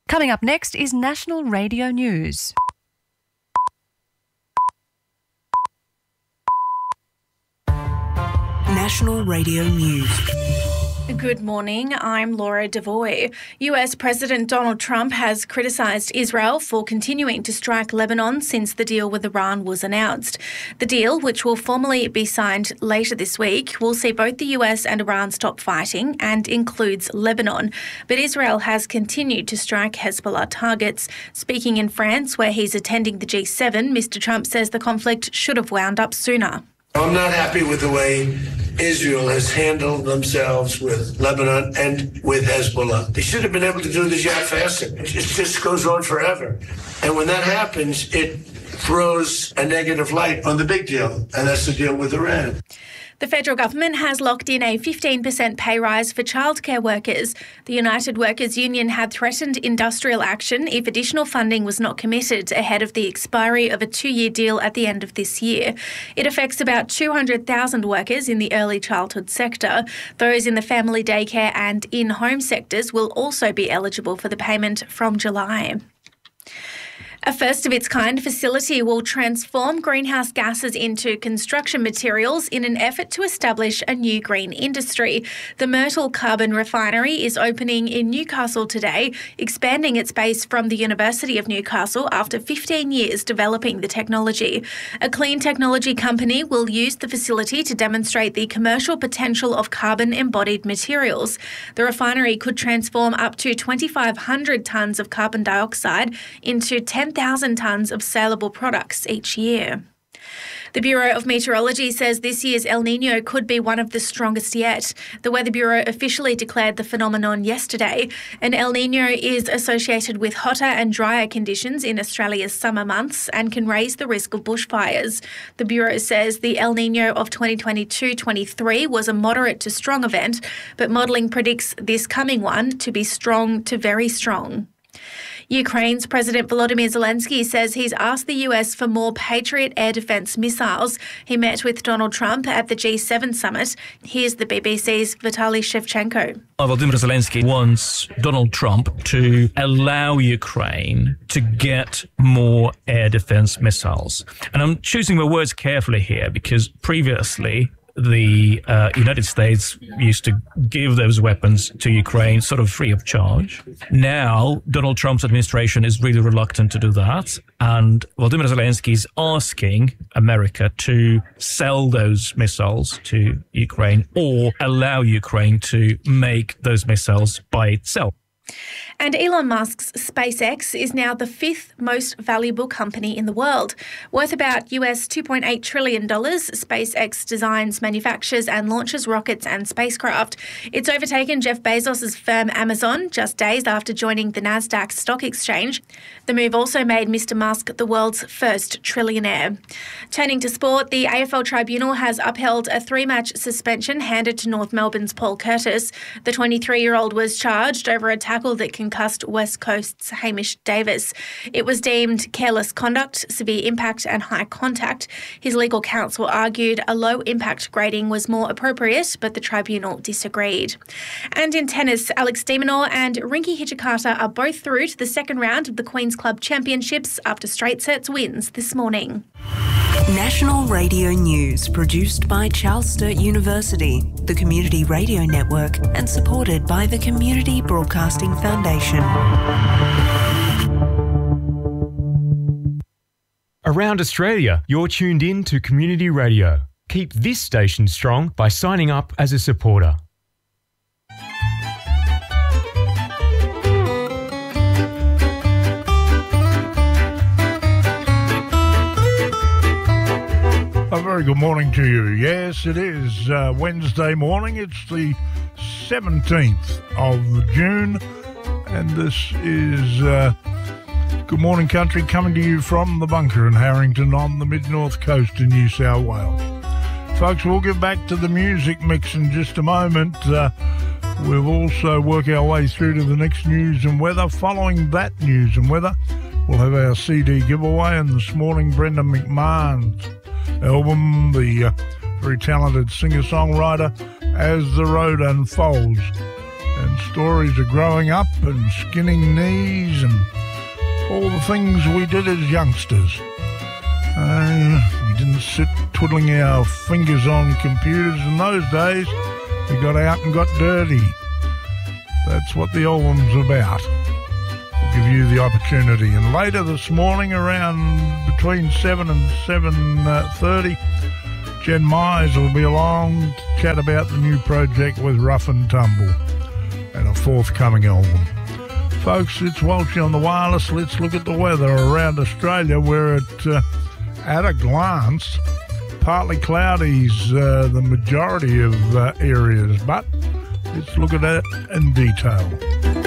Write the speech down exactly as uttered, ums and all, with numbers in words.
Coming up next is National Radio News. National Radio News. Good morning, I'm Laura Devoy. U S President Donald Trump has criticised Israel for continuing to strike Lebanon since the deal with Iran was announced. The deal, which will formally be signed later this week, will see both the U S and Iran stop fighting and includes Lebanon. But Israel has continued to strike Hezbollah targets. Speaking in France, where he's attending the G seven, Mister Trump says the conflict should have wound up sooner. I'm not happy with the way Israel has handled themselves with Lebanon and with Hezbollah. They should have been able to do this yet faster. It just goes on forever. And when that happens, it throws a negative light on the big deal, and that's the deal with Iran. The federal government has locked in a fifteen percent pay rise for childcare workers. The United Workers' Union had threatened industrial action if additional funding was not committed ahead of the expiry of a two-year deal at the end of this year. It affects about two hundred thousand workers in the early childhood sector. Those in the family daycare and in-home sectors will also be eligible for the payment from July. A first-of-its-kind facility will transform greenhouse gases into construction materials in an effort to establish a new green industry. The Myrtle Carbon Refinery is opening in Newcastle today, expanding its base from the University of Newcastle after fifteen years developing the technology. A clean technology company will use the facility to demonstrate the commercial potential of carbon-embodied materials. The refinery could transform up to twenty-five hundred tonnes of carbon dioxide into ten thousand tonnes of saleable products each year. The Bureau of Meteorology says this year's El Niño could be one of the strongest yet. The Weather Bureau officially declared the phenomenon yesterday. An El Niño is associated with hotter and drier conditions in Australia's summer months and can raise the risk of bushfires. The Bureau says the El Niño of twenty twenty-two twenty-three was a moderate to strong event, but modelling predicts this coming one to be strong to very strong. Ukraine's President Volodymyr Zelensky says he's asked the U S for more Patriot air defence missiles. He met with Donald Trump at the G seven summit. Here's the B B C's Vitaly Shevchenko. Volodymyr Zelensky wants Donald Trump to allow Ukraine to get more air defence missiles. And I'm choosing my words carefully here because previously the uh, United States used to give those weapons to Ukraine sort of free of charge. Now, Donald Trump's administration is really reluctant to do that. And Volodymyr Zelensky is asking America to sell those missiles to Ukraine or allow Ukraine to make those missiles by itself. And Elon Musk's SpaceX is now the fifth most valuable company in the world. Worth about U S two point eight trillion dollars, SpaceX designs, manufactures and launches rockets and spacecraft. It's overtaken Jeff Bezos' firm Amazon just days after joining the Nasdaq stock exchange. The move also made Mister Musk the world's first trillionaire. Turning to sport, the A F L Tribunal has upheld a three-match suspension handed to North Melbourne's Paul Curtis. The twenty-three-year-old was charged over a tackle that concussed West Coast's Hamish Davis. It was deemed careless conduct, severe impact and high contact. His legal counsel argued a low-impact grading was more appropriate, but the tribunal disagreed. And in tennis, Alex de Minaur and Rinky Hijikata are both through to the second round of the Queen's Club Championships after straight sets wins this morning. National Radio News, produced by Charles Sturt University, the Community Radio Network, and supported by the Community Broadcasting Foundation. Around Australia, you're tuned in to Community Radio. Keep this station strong by signing up as a supporter. A very good morning to you. Yes, it is uh, Wednesday morning. It's the seventeenth of June, and this is uh, Good Morning Country coming to you from the bunker in Harrington on the mid-north coast in New South Wales. Folks, we'll get back to the music mix in just a moment. Uh, we'll also work our way through to the next news and weather. Following that news and weather, we'll have our C D giveaway, and this morning Brenda McMahon's album, the uh, very talented singer-songwriter, As the Road Unfolds. And stories of growing up and skinning knees and all the things we did as youngsters. Uh, we didn't sit twiddling our fingers on computers in those days. We got out and got dirty. That's what the album's about. We'll give you the opportunity. And later this morning, around between seven and seven thirty, Jen Myers will be along to chat about the new project with Rough and Tumble and a forthcoming album. Folks, it's Walshy on the wireless. Let's look at the weather around Australia, where it, uh, at a glance, partly cloudy's uh, the majority of uh, areas, but let's look at it in detail.